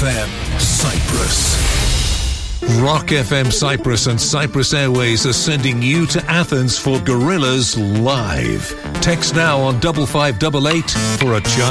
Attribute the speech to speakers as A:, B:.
A: FM Cyprus. Rock FM Cyprus and Cyprus Airways are sending you to Athens for Gorillaz Live. Text now on 5588 for a chance.